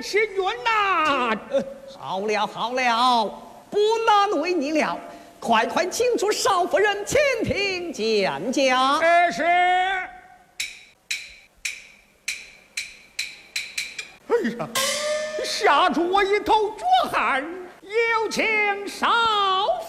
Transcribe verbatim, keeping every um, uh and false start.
欺君呐！ 好了好了，不难为你了，快快请出少夫人前庭见驾。 呃是。哎呀，吓出我一头绝汗，有请少